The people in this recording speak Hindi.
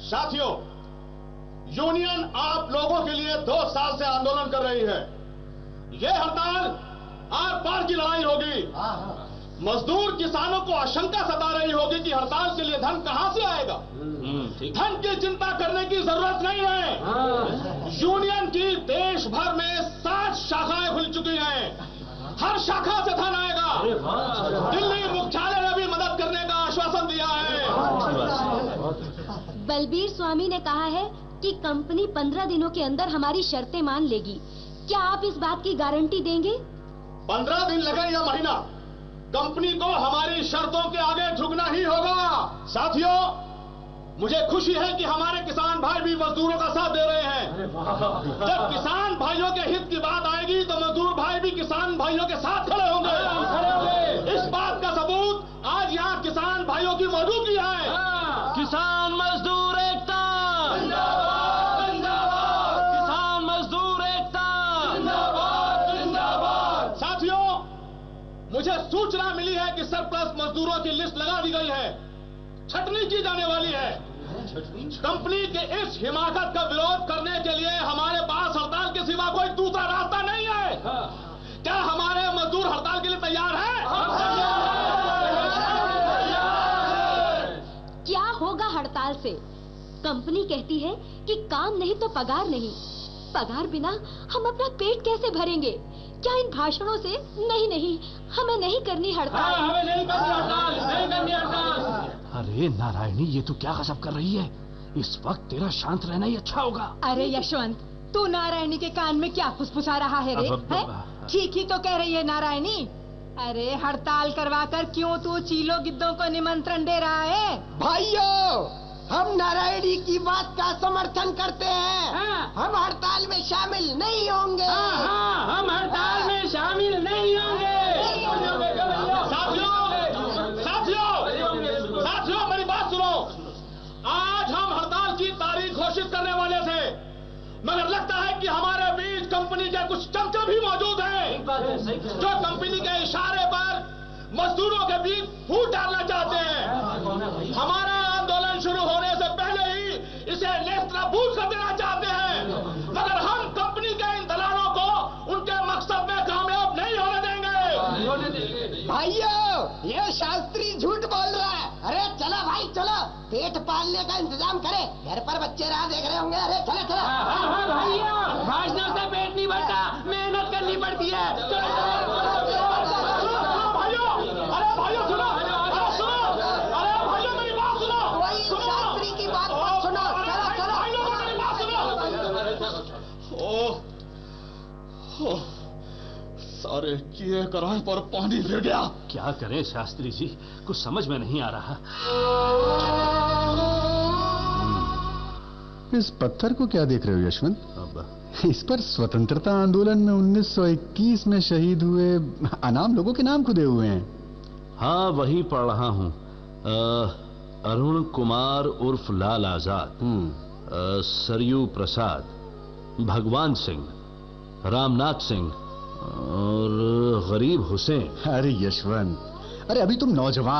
साथियों, यूनियन आप लोगों के लिए 2 साल से आंदोलन कर रही है। यह हड़ताल आर पार की लड़ाई होगी। मजदूर किसानों को आशंका सता रही होगी कि हड़ताल के लिए धन कहां से आएगा। धन की चिंता करने की जरूरत नहीं है। यूनियन की देश भर में 7 शाखाएं खुल चुकी हैं। हर शाखा से धन आएगा। दिल्ली मुख्यालय ने भी मदद करने का आश्वासन दिया है। बलबीर स्वामी ने कहा है कि कंपनी 15 दिनों के अंदर हमारी शर्तें मान लेगी। क्या आप इस बात की गारंटी देंगे? 15 दिन लगे या महीना, कंपनी को हमारी शर्तों के आगे झुकना ही होगा। साथियों, मुझे खुशी है कि हमारे किसान भाई भी मजदूरों का साथ दे रहे हैं। जब किसान भाइयों के हित की बात आएगी तो मजदूर भाई भी किसान भाइयों के साथ खड़े होंगे। इस बात का सबूत आज यहाँ किसान भाइयों की मौजूदगी है। किसान मजदूर एकता जिंदाबाद, जिंदाबाद। किसान मजदूर एकता जिंदाबाद, जिंदाबाद। साथियों, मुझे सूचना मिली है कि सरप्लस मजदूरों की लिस्ट लगा दी गई है। छटनी की जाने वाली है। कंपनी के इस हिमाकत का विरोध करने के लिए हमारे पास हड़ताल के सिवा कोई दूसरा रास्ता नहीं है। क्या हमारे मजदूर हड़ताल के लिए तैयार हैं? क्या होगा हड़ताल से? कंपनी कहती है कि काम नहीं तो पगार नहीं। पगार बिना हम अपना पेट कैसे भरेंगे? क्या इन भाषणों से? नहीं नहीं, हमें नहीं करनी हड़ताल। हमें नहीं करनी हड़ताल, नहीं करनी हड़ताल। अरे नारायणी, ये तू क्या गजब कर रही है? इस वक्त तेरा शांत रहना ही अच्छा होगा। अरे यशवंत, तू नारायणी के कान में क्या फुसफुसा रहा है रे? ठीक ही तो कह रही है नारायणी। अरे हड़ताल करवाकर क्यों तू चीलो गिद्धों को निमंत्रण दे रहा है? भाइयों, हम नारायणी की बात का समर्थन करते हैं। हम हड़ताल में शामिल नहीं होंगे। हम हड़ताल में शामिल नहीं होंगे। साथियों, मेरी बात सुनो। आज हम हड़ताल की तारीख घोषित करने वाले थे, मगर लगता है कि हमारे बीच कंपनी के कुछ चमचे भी मौजूद हैं जो कंपनी के इशारे पर मजदूरों के बीच फूट डालना चाहते हैं। हमारा आंदोलन शुरू होने से पहले ही इसे नेस्तनाबूद कर देना चाहते हैं, मगर हम कंपनी के इन दलालों को उनके मकसद में कामयाब नहीं होने देंगे। भाइयों, ये शास्त्री झूठ बोल रहा है। अरे चलो भाई चलो, पेट पालने का इंतजाम करें। घर पर बच्चे राह देख रहे होंगे। अरे चलो चलो। भैया, भाषणों से पेट नहीं भरता, मेहनत करनी पड़ती है। भाइयों सुनो, अरे भाइयों मेरी बात सुनो। कोई शास्त्री की बात मत सुनो। चलो चलो। भाइयों मेरी बात सुनो। ओह, सारे किए कराए पर पानी फिर गया। क्या करें शास्त्री जी, कुछ समझ में नहीं आ रहा। इस पत्थर को क्या देख रहे हो यशवंत? अब इस पर स्वतंत्रता आंदोलन में 1921 में शहीद हुए अनाम लोगों के नाम खुदे हुए हैं। हाँ, वही पढ़ रहा हूँ। अरुण कुमार उर्फ लाल आजाद, सरयू प्रसाद, भगवान सिंह, रामनाथ सिंह और गरीब हुसैन। अरे यशवंत, अरे अभी तुम नौजवान